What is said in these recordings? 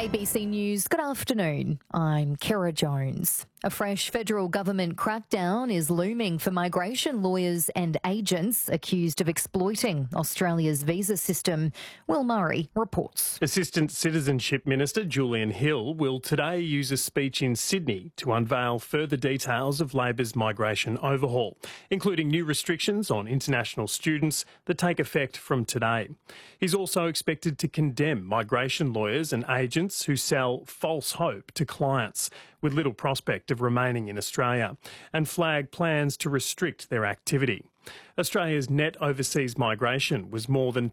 ABC News, good afternoon. I'm Kira Jones. A fresh federal government crackdown is looming for migration lawyers and agents accused of exploiting Australia's visa system. Will Murray reports. Assistant Citizenship Minister Julian Hill will today use a speech in Sydney to unveil further details of Labor's migration overhaul, including new restrictions on international students that take effect from today. He's also expected to condemn migration lawyers and agents who sell false hope to clients with little prospect of remaining in Australia, and flag plans to restrict their activity. Australia's net overseas migration was more than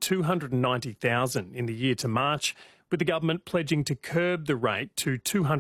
290,000 in the year to March, with the government pledging to curb the rate to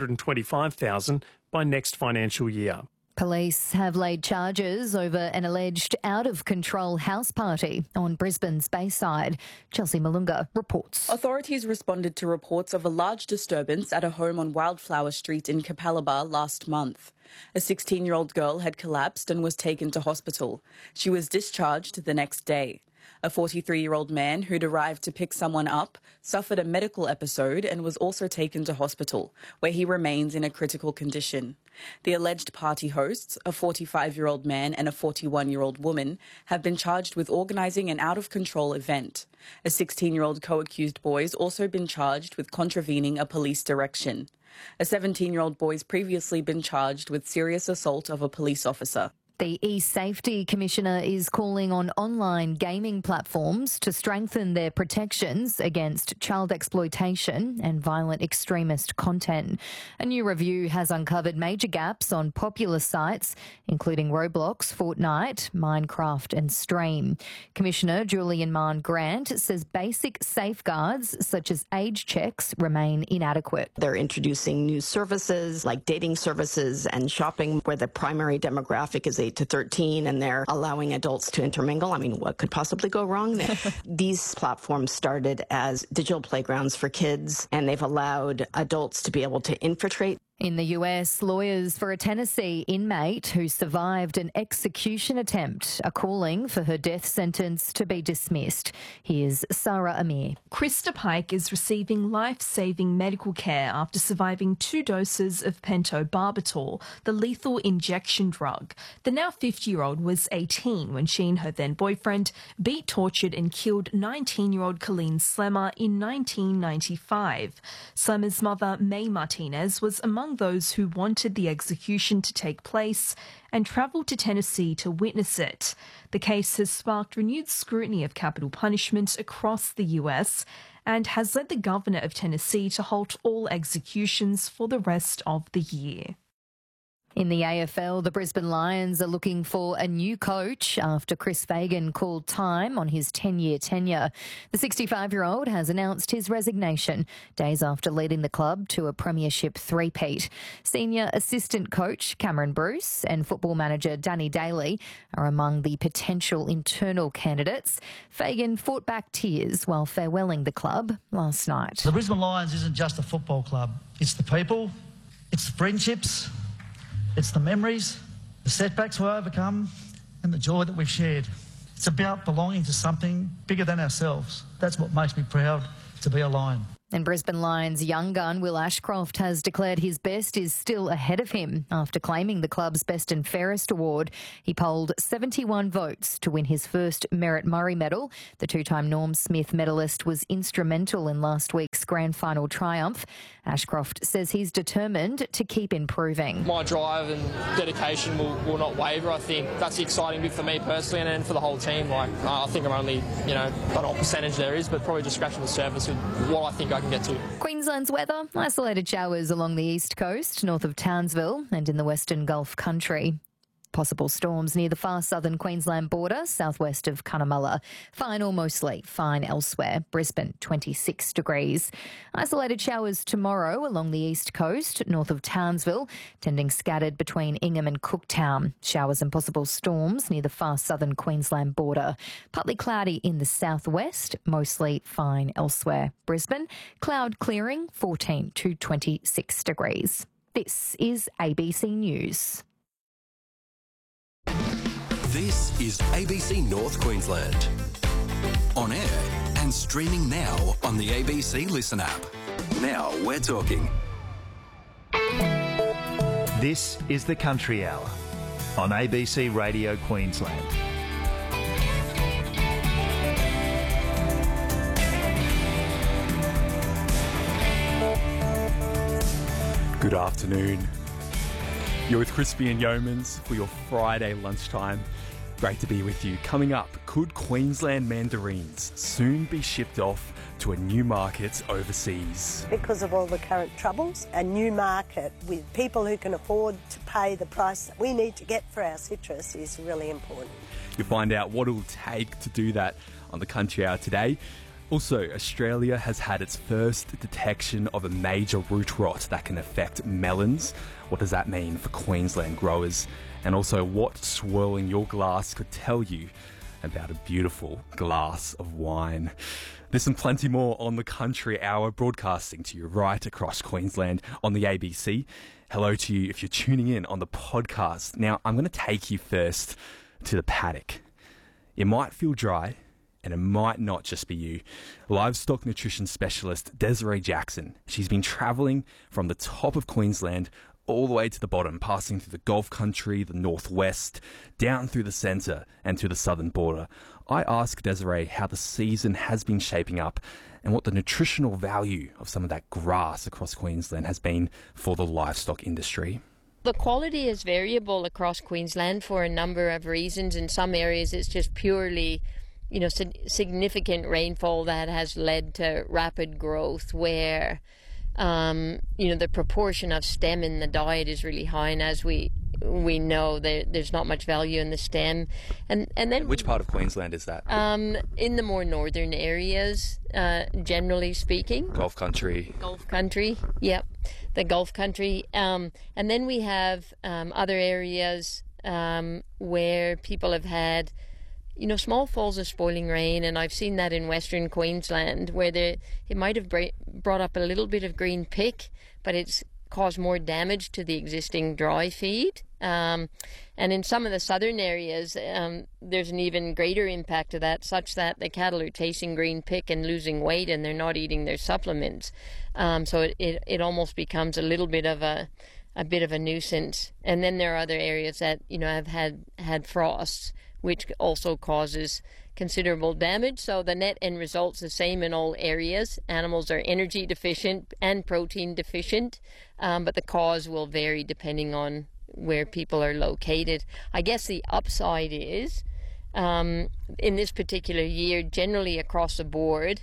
225,000 by next financial year. Police have laid charges over an alleged out-of-control house party on Brisbane's Bayside. Chelsea Malunga reports. Authorities responded to reports of a large disturbance at a home on Wildflower Street in Capalaba last month. A 16-year-old girl had collapsed and was taken to hospital. She was discharged the next day. A 43-year-old man who'd arrived to pick someone up suffered a medical episode and was also taken to hospital, where he remains in a critical condition. The alleged party hosts, a 45-year-old man and a 41-year-old woman, have been charged with organising an out-of-control event. A 16-year-old co-accused boy's also been charged with contravening a police direction. A 17-year-old boy's previously been charged with serious assault of a police officer. The eSafety Commissioner is calling on online gaming platforms to strengthen their protections against child exploitation and violent extremist content. A new review has uncovered major gaps on popular sites, including Roblox, Fortnite, Minecraft and Stream. Commissioner Julian Mahon-Grant says basic safeguards such as age checks remain inadequate. They're introducing new services like dating services and shopping where the primary demographic is 8 to 13, and they're allowing adults to intermingle. I mean, what could possibly go wrong there? These platforms started as digital playgrounds for kids, and they've allowed adults to be able to infiltrate. In the US, lawyers for a Tennessee inmate who survived an execution attempt are calling for her death sentence to be dismissed. Here's Sarah Amir. Krista Pike is receiving life-saving medical care after surviving 2 doses of pentobarbital, the lethal injection drug. The now 50-year-old was 18 when she and her then-boyfriend beat, tortured and killed 19-year-old Colleen Slemmer in 1995. Slemmer's mother, May Martinez, was among those who wanted the execution to take place and travelled to Tennessee to witness it. The case has sparked renewed scrutiny of capital punishment across the US and has led the governor of Tennessee to halt all executions for the rest of the year. In the AFL, the Brisbane Lions are looking for a new coach after Chris Fagan called time on his 10-year tenure. The 65-year-old has announced his resignation days after leading the club to a premiership three-peat. Senior assistant coach Cameron Bruce and football manager Danny Daly are among the potential internal candidates. Fagan fought back tears while farewelling the club last night. The Brisbane Lions isn't just a football club. It's the people, it's the friendships, it's the memories, the setbacks we overcome, and the joy that we've shared. It's about belonging to something bigger than ourselves. That's what makes me proud to be a Lion. And Brisbane Lions young gun Will Ashcroft has declared his best is still ahead of him after claiming the club's Best and Fairest award. He polled 71 votes to win his first Merritt Murray medal. The 2-time Norm Smith medalist was instrumental in last week's grand final triumph. Ashcroft says he's determined to keep improving. My drive and dedication will not waver. I think that's the exciting bit for me personally and for the whole team. I think I'm only, I don't know what percentage there is, but probably just scratching the surface with what I think I can get to. Queensland's weather, isolated showers along the east coast, north of Townsville and in the Western Gulf country. Possible storms near the far southern Queensland border, southwest of Cunnamulla. Fine or mostly fine elsewhere. Brisbane, 26 degrees. Isolated showers tomorrow along the east coast, north of Townsville, tending scattered between Ingham and Cooktown. Showers and possible storms near the far southern Queensland border. Partly cloudy in the southwest, mostly fine elsewhere. Brisbane, cloud clearing, 14 to 26 degrees. This is ABC News. This is ABC North Queensland. On air and streaming now on the ABC Listen app. Now we're talking. This is the Country Hour on ABC Radio Queensland. Good afternoon. You're with Crispy and Yeomans for your Friday lunchtime. Great to be with you. Coming up, could Queensland mandarins soon be shipped off to a new market overseas? Because of all the current troubles, a new market with people who can afford to pay the price that we need to get for our citrus is really important. You'll find out what it'll take to do that on the Country Hour today. Also, Australia has had its first detection of a major root rot that can affect melons. What does that mean for Queensland growers? And also, what swirling your glass could tell you about a beautiful glass of wine. This and plenty more on the Country Hour, broadcasting to you right across Queensland on the ABC. Hello to you if you're tuning in on the podcast. Now, I'm going to take you first to the paddock. It might feel dry, and it might not just be you. Livestock nutrition specialist Desiree Jackson. She's been travelling from the top of Queensland all the way to the bottom, passing through the Gulf Country, the northwest, down through the centre and to the southern border. I asked Desiree how the season has been shaping up and what the nutritional value of some of that grass across Queensland has been for the livestock industry. The quality is variable across Queensland for a number of reasons. In some areas it's just purely significant rainfall that has led to rapid growth where, the proportion of stem in the diet is really high. And as we know, there's not much value in the stem. And then which part of Queensland is that? In the more northern areas, generally speaking. Gulf Country. Yep. The Gulf Country. And then we have other areas where people have had small falls of spoiling rain, and I've seen that in Western Queensland where it might have brought up a little bit of green pick, but it's caused more damage to the existing dry feed. And in some of the southern areas, there's an even greater impact of that, such that the cattle are chasing green pick and losing weight, and they're not eating their supplements. So it almost becomes a little bit of a bit of a nuisance. And then there are other areas that have had frosts, which also causes considerable damage. So the net end result's the same in all areas. Animals are energy deficient and protein deficient, but the cause will vary depending on where people are located. I guess the upside is, in this particular year, generally across the board,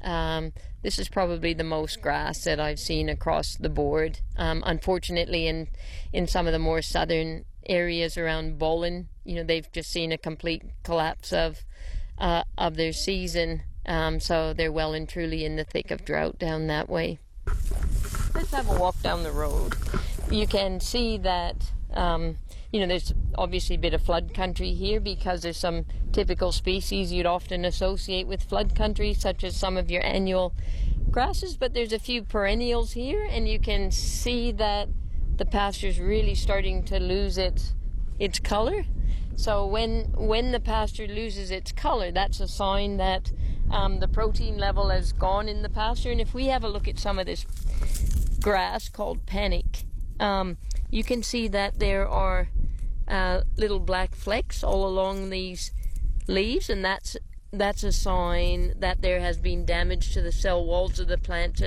this is probably the most grass that I've seen across the board. Unfortunately, in some of the more southern areas around Bolin, they've just seen a complete collapse of their season. So they're well and truly in the thick of drought down that way. Let's have a walk down the road. You can see that there's obviously a bit of flood country here because there's some typical species you'd often associate with flood country, such as some of your annual grasses, but there's a few perennials here, and you can see that the pasture's really starting to lose its color. So when the pasture loses its color, that's a sign that the protein level has gone in the pasture. And if we have a look at some of this grass called panic, you can see that there are little black flecks all along these leaves, and that's a sign that there has been damage to the cell walls of the plants